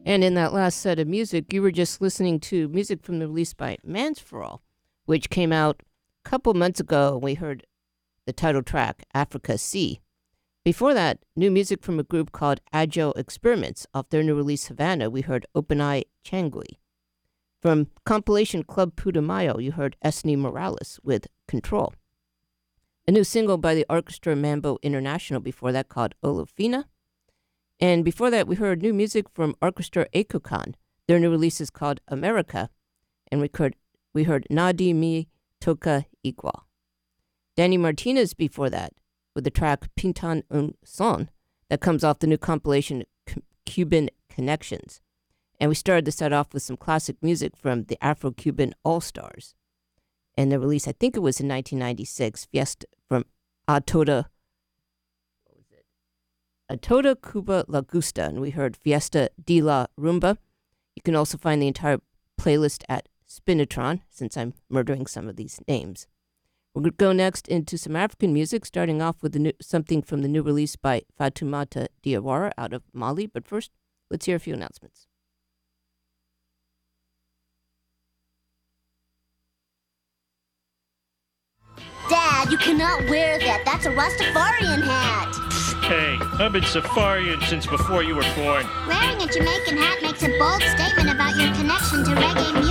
And in that last set of music, you were just listening to music from the release by Mans for All, which came out a couple months ago. We heard the title track, Africa Sea. Before that, new music from a group called Agile Experiments. Off their new release, Havana, we heard Open Eye Changui. From compilation Club Putumayo, you heard Esni Morales with Control. A new single by the Orchestra Mambo International before that called Olofina. And before that, we heard new music from Orchestra Ekokan. Their new release is called America. And we heard Nadi Mi Toca Igual. Danny Martinez before that with the track Pintan un Son that comes off the new compilation Cuban Connections. And we started the set off with some classic music from the Afro-Cuban All-Stars. And the release, I think it was in 1996, Fiesta from A Toda Cuba La Gusta, and we heard Fiesta de la Rumba. You can also find the entire playlist at Spinitron, since I'm murdering some of these names. We're going to go next into some African music, starting off with something from the new release by Fatoumata Diawara out of Mali. But first, let's hear a few announcements. Dad, you cannot wear that. That's a Rastafarian hat. Hey, I've been safarian since before you were born. Wearing a Jamaican hat makes a bold statement about your connection to reggae music.